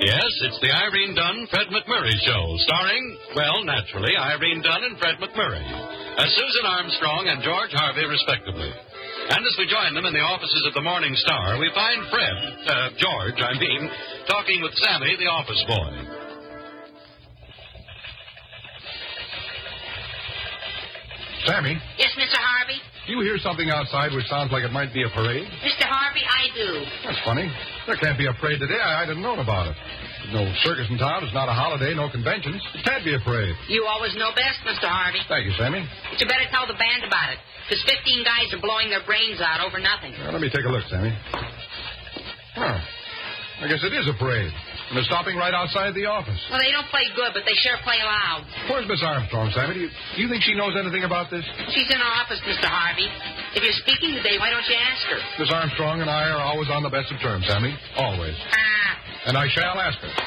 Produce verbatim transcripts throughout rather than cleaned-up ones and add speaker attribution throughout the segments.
Speaker 1: Yes, it's the Irene Dunn, Fred McMurray Show, starring, well, naturally, Irene Dunn and Fred McMurray, as Susan Armstrong and George Harvey, respectively. And as we join them in the offices of the Morning Star, we find Fred, uh, George, I mean, talking with Sammy, the office boy.
Speaker 2: Sammy?
Speaker 3: Yes, Mister Harvey?
Speaker 2: Do you hear something outside which sounds like it might be a parade?
Speaker 3: Mister Harvey, I do.
Speaker 2: That's funny. There can't be a parade today. I, I didn't know about it. No circus in town. It's not a holiday, no conventions. It can't be a parade.
Speaker 3: You always know best, Mister Harvey.
Speaker 2: Thank you, Sammy.
Speaker 3: But you better tell the band about it, because fifteen guys are blowing their brains out over nothing.
Speaker 2: Well, let me take a look, Sammy. Huh. I guess it is a parade. And they're stopping right outside the office.
Speaker 3: Well, they don't play good, but they sure play loud.
Speaker 2: Where's Miss Armstrong, Sammy? Do you, do you think she knows anything about this?
Speaker 3: She's in her office, Mister Harvey. If you're speaking today, why don't you ask her?
Speaker 2: Miss Armstrong and I are always on the best of terms, Sammy. Always.
Speaker 3: Ah.
Speaker 2: And I shall ask her.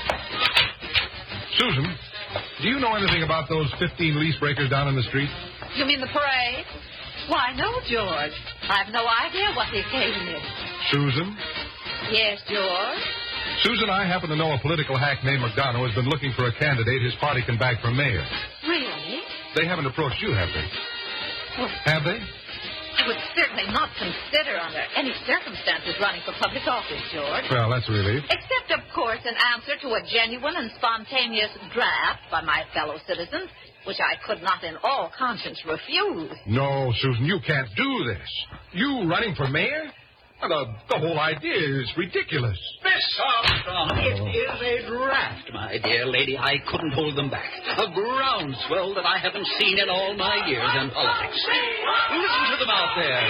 Speaker 2: Susan, do you know anything about those fifteen lease breakers down in the street?
Speaker 4: You mean the parade? Why, no, George. I have no idea what the occasion is.
Speaker 2: Susan?
Speaker 4: Yes, George?
Speaker 2: Susan, I happen to know a political hack named McDonough has been looking for a candidate his party can back for mayor.
Speaker 4: Really?
Speaker 2: They haven't approached you, have they?
Speaker 4: Well,
Speaker 2: Have they?
Speaker 4: I would certainly not consider under any circumstances running for public office, George.
Speaker 2: Well, that's a relief.
Speaker 4: Except, of course, in answer to a genuine and spontaneous draft by my fellow citizens, which I could not in all conscience refuse.
Speaker 2: No, Susan, you can't do this. You running for mayor? Well, the, the whole idea is ridiculous.
Speaker 5: Miss Armstrong,
Speaker 2: Oh.
Speaker 5: it is a draft, my dear lady. I couldn't hold them back. A groundswell that I haven't seen in all my years in politics. Listen to them out there.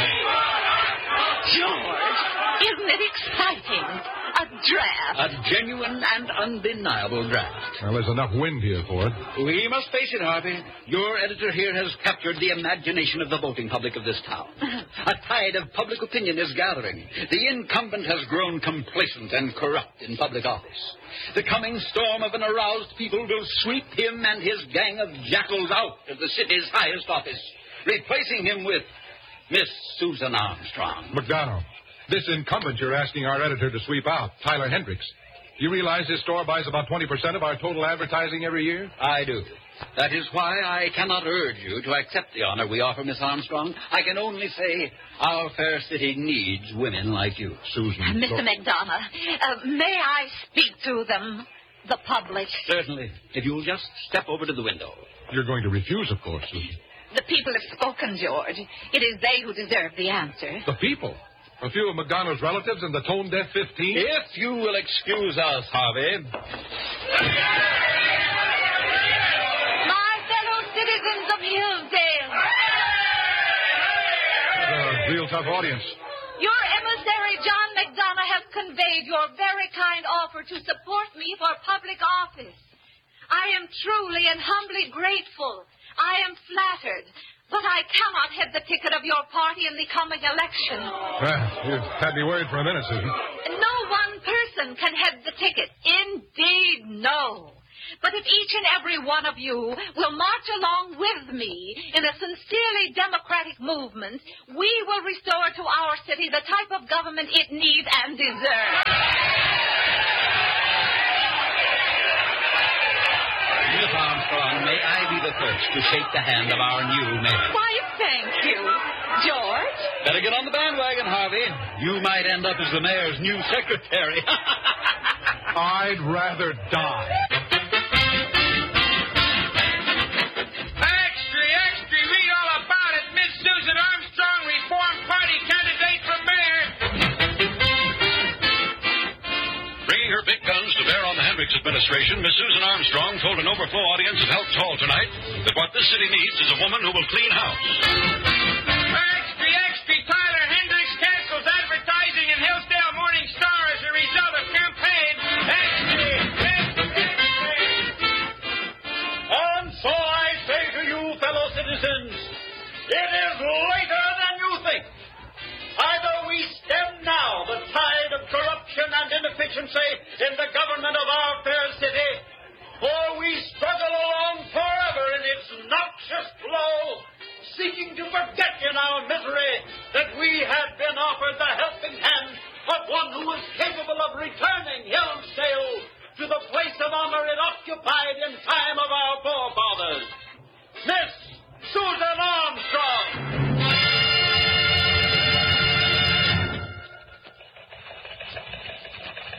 Speaker 4: George, isn't it exciting? A draft.
Speaker 5: A genuine and undeniable draft.
Speaker 2: Well, there's enough wind here for it.
Speaker 5: We must face it, Harvey. Your editor here has captured the imagination of the voting public of this town. A tide of public opinion is gathering. The incumbent has grown complacent and corrupt in public office. The coming storm of an aroused people will sweep him and his gang of jackals out of the city's highest office, replacing him with Miss Susan Armstrong.
Speaker 2: McDonough, this incumbent you're asking our editor to sweep out, Tyler Hendricks. Do you realize his store buys about twenty percent of our total advertising every year?
Speaker 5: I do. That is why I cannot urge you to accept the honor we offer Miss Armstrong. I can only say our fair city needs women like you.
Speaker 2: Susan.
Speaker 4: Uh, Mister
Speaker 2: so-
Speaker 4: McDonough, uh, may I speak to them, the public?
Speaker 5: Certainly. If you'll just step over to the window.
Speaker 2: You're going to refuse, of course, Susan.
Speaker 4: The people have spoken, George. It is they who deserve the answer.
Speaker 2: The people. A few of McDonough's relatives and the tone-deaf fifteen?
Speaker 5: If you will excuse us, Harvey.
Speaker 4: My fellow citizens of Hillsdale.
Speaker 2: A real tough audience.
Speaker 4: Your emissary, John McDonough, has conveyed your very kind offer to support me for public office. I am truly and humbly grateful. I am flattered. But I cannot head the ticket of your party in the coming election.
Speaker 2: Well, you had me worried for a minute, Susan.
Speaker 4: No one person can head the ticket. Indeed, no. But if each and every one of you will march along with me in a sincerely democratic movement, we will restore to our city the type of government it needs and deserves.
Speaker 5: Miss Armstrong, may I be the first to shake the hand of our new mayor?
Speaker 4: Why, thank you. George?
Speaker 5: Better get on the bandwagon, Harvey. You might end up as the mayor's new secretary.
Speaker 2: I'd rather die.
Speaker 6: Extra, extra, read all about it. Miss Susan Armstrong, Reform Party candidate for mayor.
Speaker 1: Bringing her big guns to bear on the Hendricks administration, Miss Susan Armstrong told an overflow audience at Health Hall tonight that what this city needs is a woman who will clean house.
Speaker 6: Extra, extra, Tyler Hendricks cancels advertising in Hillsdale Morning Star as a result of campaign. Extra, extra, extra.
Speaker 5: And so I say to you, fellow citizens, it is later than you think. Either we stem now the tide of corruption and inefficiency in the government of our fair city, or we struggle along forever in its noxious flow, seeking to forget in our misery that we had been offered the helping hand of one who was capable of returning Hillsdale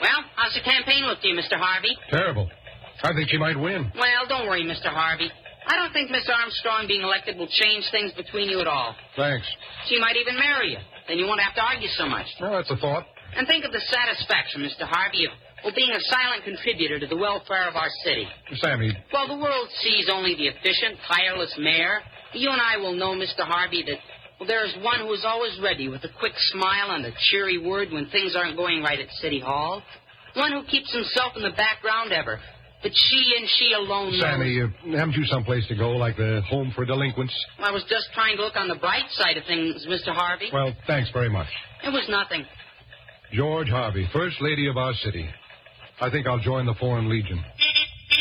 Speaker 3: Well, how's the campaign look to you, Mister Harvey?
Speaker 2: Terrible. I think she might win.
Speaker 3: Well, don't worry, Mister Harvey. I don't think Miss Armstrong being elected will change things between you at all.
Speaker 2: Thanks.
Speaker 3: She might even marry you. Then you won't have to argue so much.
Speaker 2: Well, that's a thought.
Speaker 3: And think of the satisfaction, Mister Harvey, of well, being a silent contributor to the welfare of our city.
Speaker 2: Sammy.
Speaker 3: Well, the world sees only the efficient, tireless mayor. You and I will know, Mister Harvey, that well, there is one who is always ready with a quick smile and a cheery word when things aren't going right at City Hall. One who keeps himself in the background ever. But she and she alone
Speaker 2: Sammy,
Speaker 3: knows.
Speaker 2: uh, haven't you someplace to go, like the home for delinquents?
Speaker 3: I was just trying to look on the bright side of things, Mister Harvey.
Speaker 2: Well, thanks very much.
Speaker 3: It was nothing.
Speaker 2: George Harvey, First Lady of our city. I think I'll join the Foreign Legion.